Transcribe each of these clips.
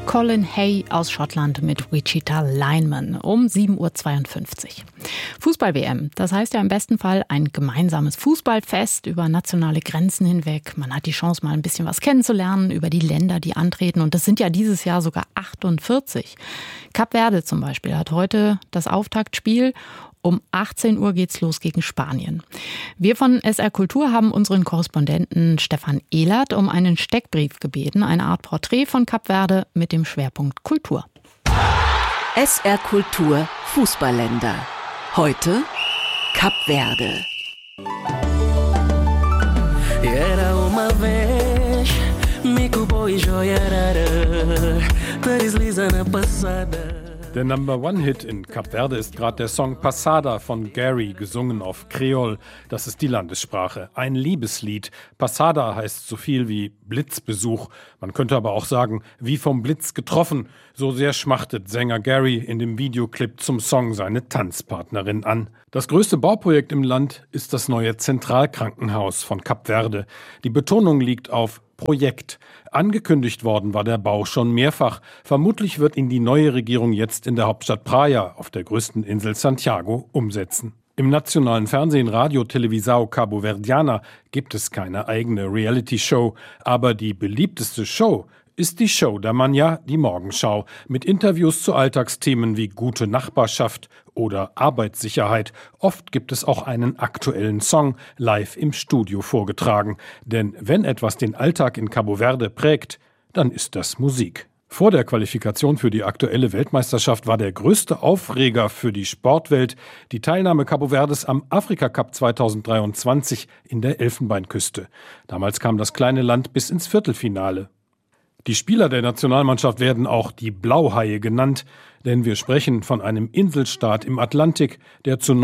Colin Hay aus Schottland mit Wichita Lineman um 7.52 Uhr. Fußball-WM, das heißt ja im besten Fall ein gemeinsames Fußballfest über nationale Grenzen hinweg. Man hat die Chance, mal ein bisschen was kennenzulernen über die Länder, die antreten. Und das sind ja dieses Jahr sogar 48. Kap Verde zum Beispiel hat heute das Auftaktspiel. Um 18 Uhr geht's los gegen Spanien. Wir von SR Kultur haben unseren Korrespondenten Stefan Ehlert um einen Steckbrief gebeten, eine Art Porträt von Kap Verde mit dem Schwerpunkt Kultur. SR Kultur Fußballländer. Heute Kap Verde. Era uma vez, mico boy joia rara, desliza na passada. Der Number-One-Hit in Kap Verde ist gerade der Song Passada von Gary, gesungen auf Kreol. Das ist die Landessprache. Ein Liebeslied. Passada heißt so viel wie Blitzbesuch. Man könnte aber auch sagen, wie vom Blitz getroffen. So sehr schmachtet Sänger Gary in dem Videoclip zum Song seine Tanzpartnerin an. Das größte Bauprojekt im Land ist das neue Zentralkrankenhaus von Kap Verde. Die Betonung liegt auf Projekt. Angekündigt worden war der Bau schon mehrfach. Vermutlich wird ihn die neue Regierung jetzt in der Hauptstadt Praia auf der größten Insel Santiago umsetzen. Im nationalen Fernsehen Radio Televisão Cabo-Verdiana gibt es keine eigene Reality-Show, aber die beliebteste Show ist die Show der Manhã, die Morgenschau, mit Interviews zu Alltagsthemen wie gute Nachbarschaft oder Arbeitssicherheit. Oft gibt es auch einen aktuellen Song live im Studio vorgetragen. Denn wenn etwas den Alltag in Cabo Verde prägt, dann ist das Musik. Vor der Qualifikation für die aktuelle Weltmeisterschaft war der größte Aufreger für die Sportwelt die Teilnahme Cabo Verdes am Afrika Cup 2023 in der Elfenbeinküste. Damals kam das kleine Land bis ins Viertelfinale. Die Spieler der Nationalmannschaft werden auch die Blauhaie genannt, denn wir sprechen von einem Inselstaat im Atlantik, der zu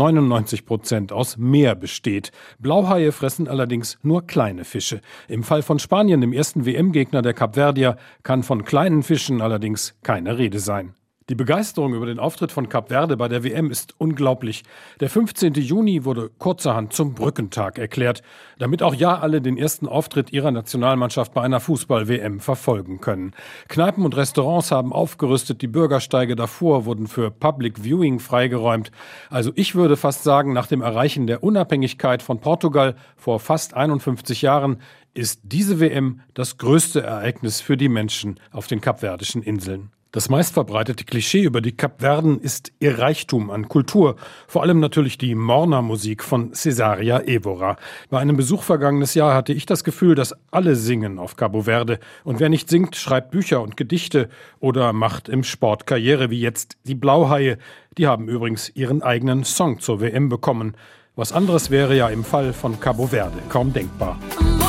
99% aus Meer besteht. Blauhaie fressen allerdings nur kleine Fische. Im Fall von Spanien, dem ersten WM-Gegner der Kapverdier, kann von kleinen Fischen allerdings keine Rede sein. Die Begeisterung über den Auftritt von Kap Verde bei der WM ist unglaublich. Der 15. Juni wurde kurzerhand zum Brückentag erklärt, damit auch ja alle den ersten Auftritt ihrer Nationalmannschaft bei einer Fußball-WM verfolgen können. Kneipen und Restaurants haben aufgerüstet, die Bürgersteige davor wurden für Public Viewing freigeräumt. Also ich würde fast sagen, nach dem Erreichen der Unabhängigkeit von Portugal vor fast 51 Jahren ist diese WM das größte Ereignis für die Menschen auf den kapverdischen Inseln. Das meistverbreitete Klischee über die Kapverden ist ihr Reichtum an Kultur. Vor allem natürlich die Morna-Musik von Cesaria Évora. Bei einem Besuch vergangenes Jahr hatte ich das Gefühl, dass alle singen auf Cabo Verde. Und wer nicht singt, schreibt Bücher und Gedichte oder macht im Sport Karriere, wie jetzt die Blauhaie. Die haben übrigens ihren eigenen Song zur WM bekommen. Was anderes wäre ja im Fall von Cabo Verde kaum denkbar.